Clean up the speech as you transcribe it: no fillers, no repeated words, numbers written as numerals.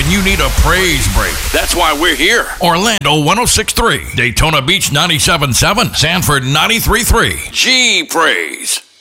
and you need a praise break. That's why we're here. Orlando 106.3, Daytona Beach 97.7, Sanford 93.3. G Praise.